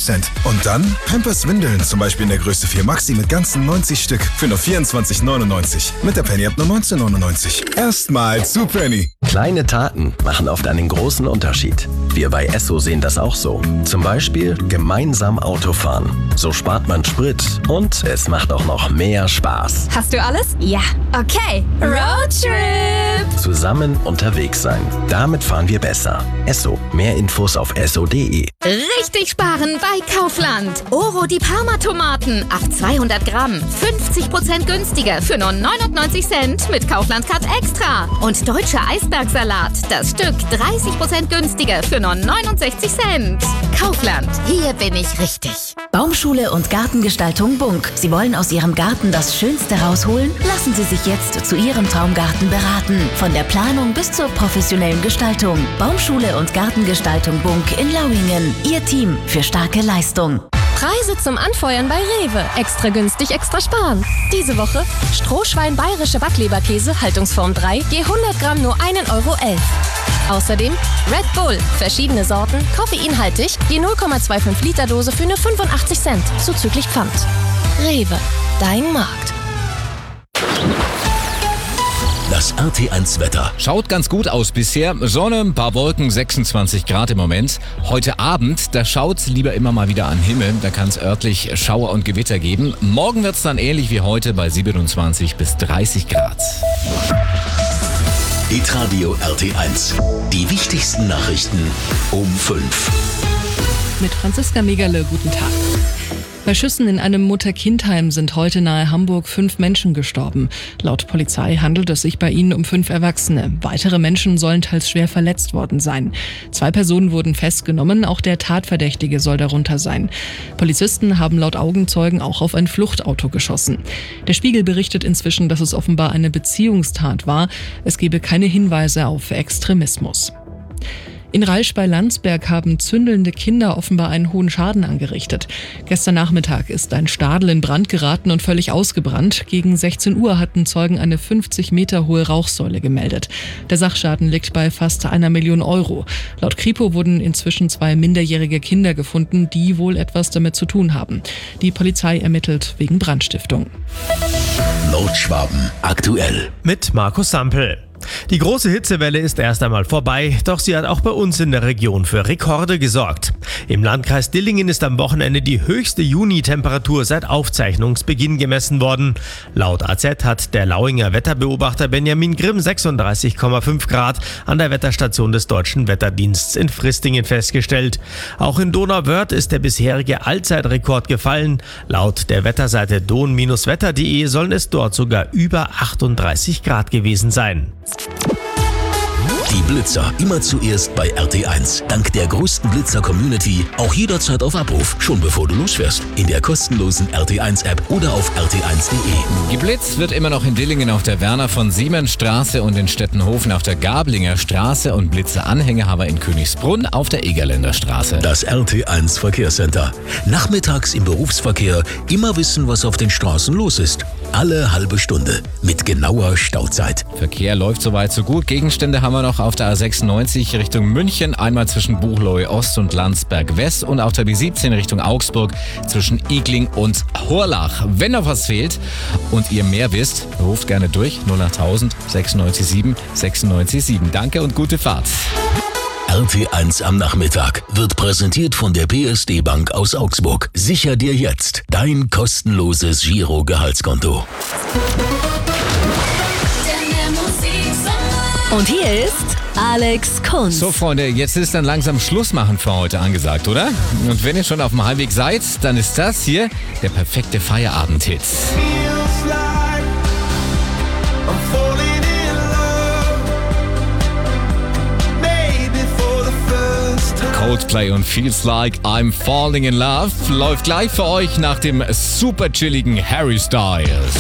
Cent. Und dann Pampers Windeln, zum Beispiel in der Größe 4 Maxi mit ganzen 90 Stück für nur 24,99. Mit der Penny-App nur 19,99. Erstmal zu Penny. Kleine Taten machen oft einen großen Unterschied. Wir bei Esso sehen das auch so. Zum Beispiel gemeinsam Autofahren. So spart man Sprit und es macht auch noch mehr Spaß. Hast du alles? Ja. Okay. Roadtrip! Zusammen unterwegs sein. Damit fahren wir besser. Esso. Mehr Infos auf esso.de. Richtig sparen bei Kaufland. Oro die Parma-Tomaten. Auch 200 Gramm. 50% günstiger für nur 99 Cent mit Kaufland Card Extra. Und deutscher Eisbergsalat. Das Stück 30% günstiger für nur 69 Cent. Kaufland. Hier bin ich richtig. Baumschule und Gartengestaltung Bunk. Sie wollen aus Ihrem Garten das Schönste rausholen? Lassen Sie sich jetzt zu Ihrem Traumgarten beraten. Von der Planung bis zur professionellen Gestaltung. Baumschule und Gartengestaltung Bunk in Lauingen. Ihr Team für starke Leistung. Preise zum Anfeuern bei Rewe. Extra günstig, extra sparen. Diese Woche Strohschwein bayerische Backleberkäse, Haltungsform 3, je 100 Gramm nur 1,11 Euro. Außerdem Red Bull, verschiedene Sorten, koffeinhaltig, je 0,25 Liter Dose für nur 85 Cent, zuzüglich Pfand. Rewe, dein Markt. Das RT1 Wetter. Schaut ganz gut aus bisher. Sonne, ein paar Wolken, 26 Grad im Moment. Heute Abend, da schaut's lieber immer mal wieder an den Himmel. Da kann es örtlich Schauer und Gewitter geben. Morgen wird's dann ähnlich wie heute bei 27 bis 30 Grad. Hitradio RT1. Die wichtigsten Nachrichten um 5. Mit Franziska Megerle, guten Tag. Bei Schüssen in einem Mutter-Kind-Heim sind heute nahe Hamburg 5 Menschen gestorben. Laut Polizei handelt es sich bei ihnen um 5 Erwachsene. Weitere Menschen sollen teils schwer verletzt worden sein. 2 Personen wurden festgenommen, auch der Tatverdächtige soll darunter sein. Polizisten haben laut Augenzeugen auch auf ein Fluchtauto geschossen. Der Spiegel berichtet inzwischen, dass es offenbar eine Beziehungstat war. Es gebe keine Hinweise auf Extremismus. In Raisch bei Landsberg haben zündelnde Kinder offenbar einen hohen Schaden angerichtet. Gestern Nachmittag ist ein Stadel in Brand geraten und völlig ausgebrannt. Gegen 16 Uhr hatten Zeugen eine 50 Meter hohe Rauchsäule gemeldet. Der Sachschaden liegt bei fast 1 Million Euro. Laut Kripo wurden inzwischen 2 minderjährige Kinder gefunden, die wohl etwas damit zu tun haben. Die Polizei ermittelt wegen Brandstiftung. Nordschwaben aktuell. Mit Markus Sampel. Die große Hitzewelle ist erst einmal vorbei, doch sie hat auch bei uns in der Region für Rekorde gesorgt. Im Landkreis Dillingen ist am Wochenende die höchste Junitemperatur seit Aufzeichnungsbeginn gemessen worden. Laut AZ hat der Lauinger Wetterbeobachter Benjamin Grimm 36,5 Grad an der Wetterstation des Deutschen Wetterdienstes in Fristingen festgestellt. Auch in Donauwörth ist der bisherige Allzeitrekord gefallen. Laut der Wetterseite don-wetter.de sollen es dort sogar über 38 Grad gewesen sein. Die Blitzer immer zuerst bei RT1. Dank der größten Blitzer-Community auch jederzeit auf Abruf, schon bevor du losfährst. In der kostenlosen RT1-App oder auf rt1.de. Geblitzt wird immer noch in Dillingen auf der Werner von Siemens Straße und in Stettenhofen auf der Gablinger Straße und Blitzer-Anhängehaber in Königsbrunn auf der Egerländer Straße. Das RT1 Verkehrscenter. Nachmittags im Berufsverkehr immer wissen, was auf den Straßen los ist. Alle halbe Stunde mit genauer Stauzeit. Verkehr läuft soweit so gut. Gegenstände haben wir noch auf der A96 Richtung München, einmal zwischen Buchloe Ost und Landsberg West und auf der B17 Richtung Augsburg zwischen Igling und Horlach. Wenn noch was fehlt und ihr mehr wisst, ruft gerne durch 08000 967 967. Danke und gute Fahrt. RT1 am Nachmittag wird präsentiert von der PSD Bank aus Augsburg. Sicher dir jetzt dein kostenloses Giro-Gehaltskonto. Und hier ist Alex Kunz. So Freunde, jetzt ist dann langsam Schluss machen für heute angesagt, oder? Und wenn ihr schon auf dem Heimweg seid, dann ist das hier der perfekte Feierabend-Hit. Coldplay und Feels Like I'm Falling in Love läuft gleich für euch nach dem super chilligen Harry Styles.